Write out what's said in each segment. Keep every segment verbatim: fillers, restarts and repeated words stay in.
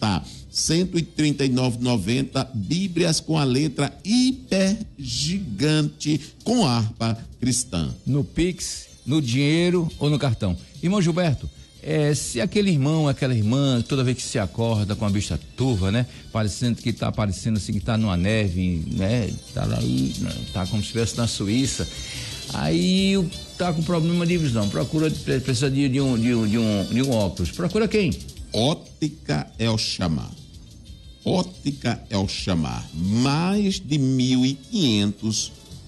tá cento e trinta e nove reais e noventa centavos, Bíblias com a letra hiper gigante com harpa cristã. No Pix, no dinheiro ou no cartão. Irmão Gilberto, é, se aquele irmão, aquela irmã, toda vez que se acorda com a vista turva, né? Parecendo que tá parecendo assim que tá numa neve, né? Tá lá, tá como se estivesse na Suíça. Aí tá com problema de visão, procura, precisa de, de, um, de, um, de, um, de um óculos. Procura quem? Ótica El Chamar. Ótica El Chamar. Mais de mil e quinhentos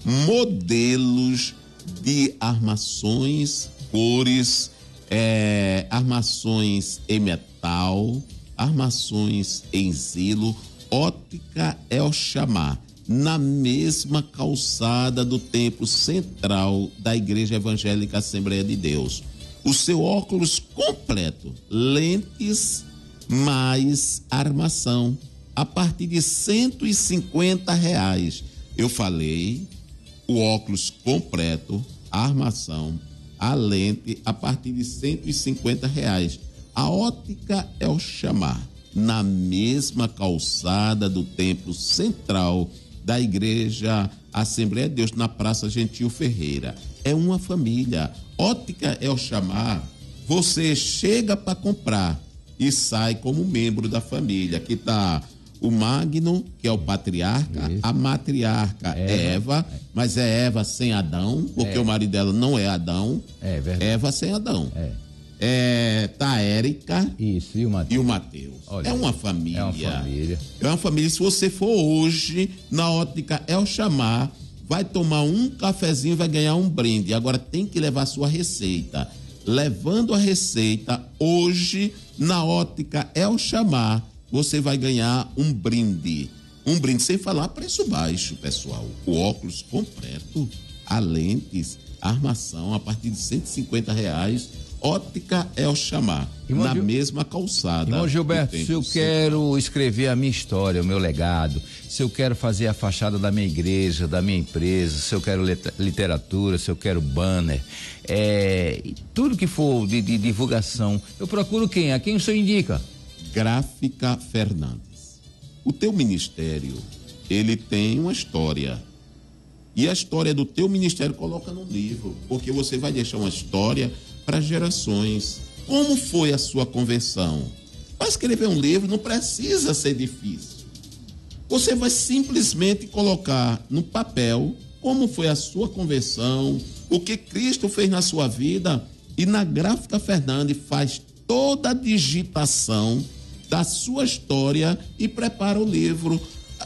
modelos de armações, cores, é, armações em metal, armações em zelo. Ótica El Chamar, na mesma calçada do Templo Central da Igreja Evangélica Assembleia de Deus. O seu óculos completo, lentes mais armação, a partir de cento e cinquenta reais. Eu falei, o óculos completo, a armação, a lente, a partir de cento e cinquenta reais. A Ótica El Chamar, na mesma calçada do Templo Central da Igreja Assembleia de Deus, na Praça Gentil Ferreira. É uma família. Ótica El Chamar, você chega para comprar e sai como membro da família. Aqui está o Magno, que é o patriarca, isso. A matriarca Eva. é Eva, mas é Eva sem Adão, porque é. o marido dela não é Adão. É verdade. Eva sem Adão. É. É, tá a Érica Isso, e o Mateus. E o Mateus. É uma família. É uma família. É uma família. Se você for hoje na Ótica El Chamar, vai tomar um cafezinho e vai ganhar um brinde. Agora tem que levar sua receita. Levando a receita hoje na Ótica El Chamar, você vai ganhar um brinde. Um brinde sem falar preço baixo, pessoal. O óculos completo, a lentes, a armação a partir de cento e cinquenta reais. Ótica El Chamar, irmão na Gil... mesma calçada. Irmão Gilberto, se eu quero escrever a minha história, o meu legado, se eu quero fazer a fachada da minha igreja, da minha empresa, se eu quero literatura, se eu quero banner, é, tudo que for de, de divulgação, eu procuro quem? A quem o senhor indica? Gráfica Fernandes. O teu ministério, ele tem uma história. E a história do teu ministério coloca no livro, porque você vai deixar uma história para gerações. Como foi a sua conversão? Para escrever um livro não precisa ser difícil. Você vai simplesmente colocar no papel como foi a sua conversão, o que Cristo fez na sua vida, e na Gráfica Fernandes faz toda a digitação da sua história e prepara o livro.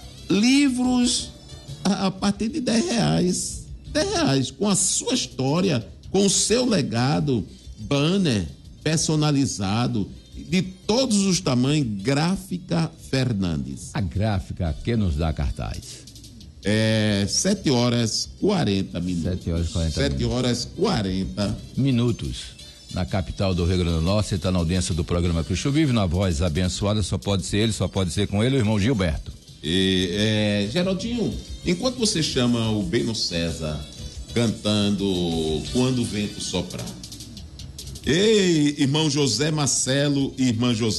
Livros a, a partir de dez reais. dez reais, com a sua história, com o seu legado, banner personalizado, de todos os tamanhos. Gráfica Fernandes. A gráfica que nos dá cartaz. É sete horas e quarenta minutos. sete horas e quarenta sete minutos. horas e quarenta minutos. Na capital do Rio Grande do Norte, você está na audiência do programa Cristo Vive, na voz abençoada, só pode ser ele, só pode ser com ele, o irmão Gilberto. E, é, Geraldinho, enquanto você chama o Beno César cantando Quando o Vento Soprar. Ei, irmão José Marcelo e irmã José